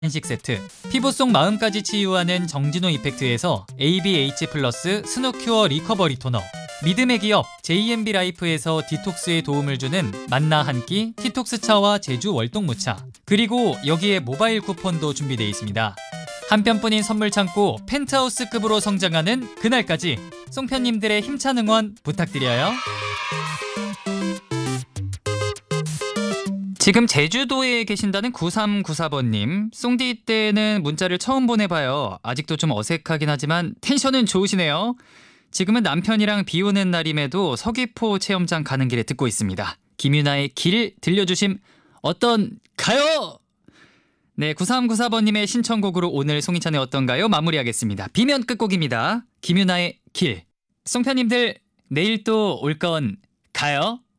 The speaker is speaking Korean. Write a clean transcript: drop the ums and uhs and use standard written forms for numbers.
한식 세트, 피부 속 마음까지 치유하는 정진호 이펙트에서 ABH 플러스 스노큐어 리커버리 토너, 믿음의 기업 JMB 라이프에서 디톡스에 도움을 주는 만나 한 끼 디톡스차와 제주 월동무차, 그리고 여기에 모바일 쿠폰도 준비되어 있습니다. 한편뿐인 선물 창고 펜트하우스급으로 성장하는 그날까지 송편님들의 힘찬 응원 부탁드려요. 지금 제주도에 계신다는 9394번님, 송디 때는 문자를 처음 보내봐요. 아직도 좀 어색하긴 하지만 텐션은 좋으시네요. 지금은 남편이랑 비 오는 날임에도 서귀포 체험장 가는 길에 듣고 있습니다. 김유나의 길 들려주심 어떤가요? 네, 9394번님의 신청곡으로 오늘 송이찬의 어떤가요? 마무리하겠습니다. 비면 끝곡입니다. 김유나의 길. 송편님들 내일 또 올 건 가요?